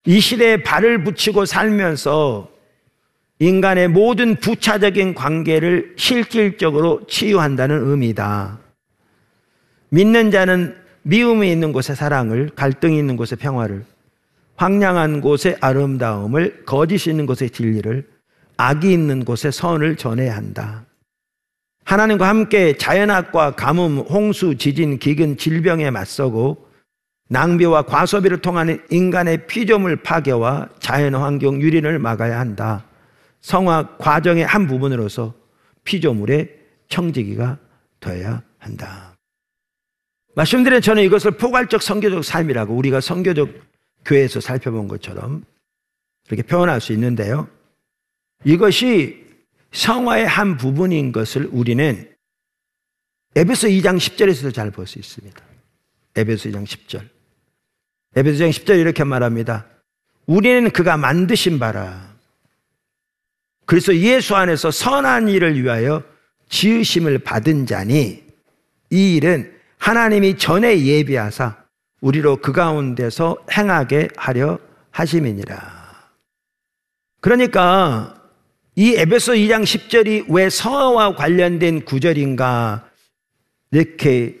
이 시대에 발을 붙이고 살면서 인간의 모든 부차적인 관계를 실질적으로 치유한다는 의미다. 믿는 자는 미움이 있는 곳에 사랑을, 갈등이 있는 곳에 평화를, 황량한 곳에 아름다움을, 거짓이 있는 곳에 진리를, 악이 있는 곳에 선을 전해야 한다. 하나님과 함께 자연학과 가뭄, 홍수, 지진, 기근, 질병에 맞서고 낭비와 과소비를 통하는 인간의 피조물 파괴와 자연환경 유린을 막아야 한다. 성화 과정의 한 부분으로서 피조물의 청지기가 되어야 한다. 말씀드린 저는 이것을 포괄적 선교적 삶이라고, 우리가 선교적 교회에서 살펴본 것처럼 이렇게 표현할 수 있는데요. 이것이 성화의 한 부분인 것을 우리는 에베소 2장 10절에서도 잘 볼 수 있습니다. 에베소 2장 10절. 에베소 2장 10절 이렇게 말합니다. 우리는 그가 만드신 바라. 그래서 예수 안에서 선한 일을 위하여 지으심을 받은 자니, 이 일은 하나님이 전에 예비하사 우리로 그 가운데서 행하게 하려 하심이니라. 그러니까 이 에베소 2장 10절이 왜 성화와 관련된 구절인가 이렇게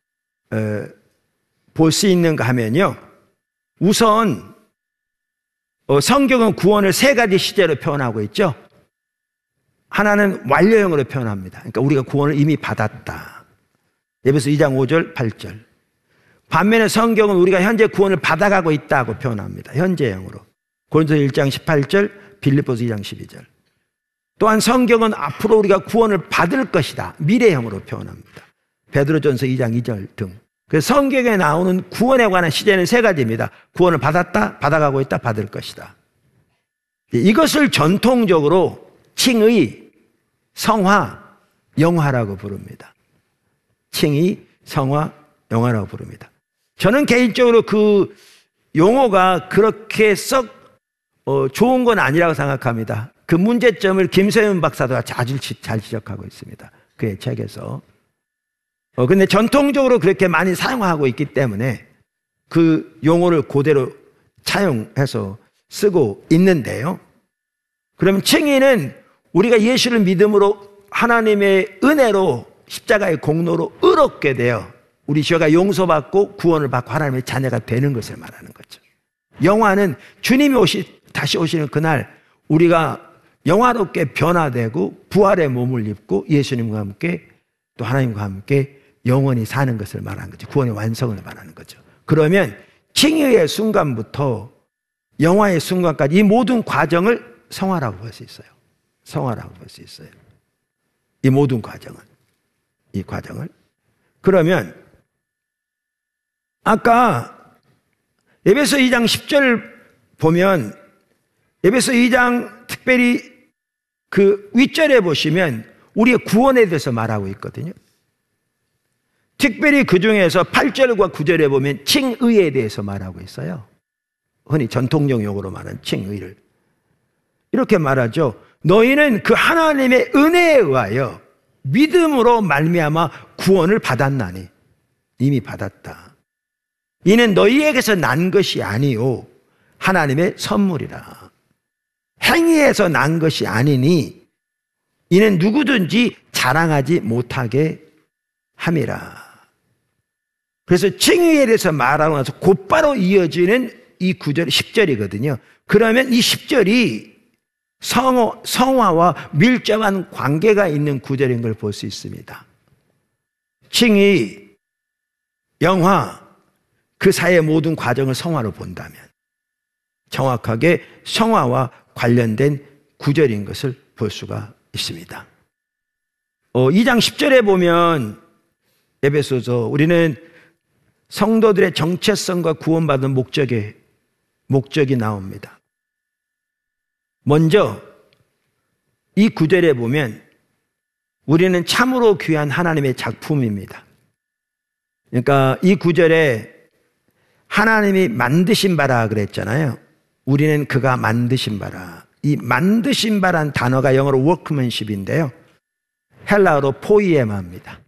볼 수 있는가 하면요, 우선 성경은 구원을 세 가지 시제로 표현하고 있죠. 하나는 완료형으로 표현합니다. 그러니까 우리가 구원을 이미 받았다. 에베소 2장 5절 8절. 반면에 성경은 우리가 현재 구원을 받아가고 있다고 표현합니다. 현재형으로. 고린도서 1장 18절, 빌립보서 2장 12절. 또한 성경은 앞으로 우리가 구원을 받을 것이다, 미래형으로 표현합니다. 베드로전서 2장 2절 등. 그래서 성경에 나오는 구원에 관한 시제는 세 가지입니다. 구원을 받았다, 받아가고 있다, 받을 것이다. 이것을 전통적으로 칭의, 성화, 영화라고 부릅니다. 칭의, 성화, 영화라고 부릅니다. 저는 개인적으로 그 용어가 그렇게 썩 좋은 건 아니라고 생각합니다. 그 문제점을 김세윤 박사도 아주 잘 지적하고 있습니다. 그의 책에서. 근데 전통적으로 그렇게 많이 사용하고 있기 때문에 그 용어를 그대로 차용해서 쓰고 있는데요. 그러면 칭의는 우리가 예수를 믿음으로 하나님의 은혜로 십자가의 공로로 의롭게 되어 우리 죄가 용서받고 구원을 받고 하나님의 자녀가 되는 것을 말하는 거죠. 영화는 주님이 다시 오시는 그날 우리가 영화롭게 변화되고 부활의 몸을 입고 예수님과 함께 또 하나님과 함께 영원히 사는 것을 말하는 거죠. 구원의 완성을 말하는 거죠. 그러면 칭의의 순간부터 영화의 순간까지 이 모든 과정을 성화라고 볼 수 있어요. 성화라고 볼 수 있어요. 이 모든 과정을. 이 과정을. 그러면 아까 에베소 2장 10절 보면 에베소 2장 특별히 그 윗절에 보시면 우리의 구원에 대해서 말하고 있거든요. 특별히 그 중에서 8절과 9절에 보면 칭의에 대해서 말하고 있어요. 흔히 전통적 용어로 말하는 칭의를. 이렇게 말하죠. 너희는 그 하나님의 은혜에 의하여 믿음으로 말미암아 구원을 받았나니, 이미 받았다. 이는 너희에게서 난 것이 아니요 하나님의 선물이라. 행위에서 난 것이 아니니 이는 누구든지 자랑하지 못하게 함이라. 그래서 칭의에 대해서 말하고 나서 곧바로 이어지는 이 9절, 10절이거든요. 그러면 이 10절이 성화와 밀접한 관계가 있는 구절인 걸 볼 수 있습니다. 칭의, 영화, 그 사이의 모든 과정을 성화로 본다면 정확하게 성화와 관련된 구절인 것을 볼 수가 있습니다. 2장 10절에 보면 에베소서 우리는 성도들의 정체성과 구원받은 목적이 나옵니다. 먼저 이 구절에 보면 우리는 참으로 귀한 하나님의 작품입니다. 그러니까 이 구절에 하나님이 만드신 바라 그랬잖아요. 우리는 그가 만드신 바라. 이 만드신 바란 단어가 영어로 workmanship인데요. 헬라어로 포이에마입니다.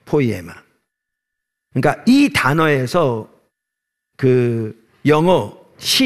포이에마. 그러니까 이 단어에서 그 영어 시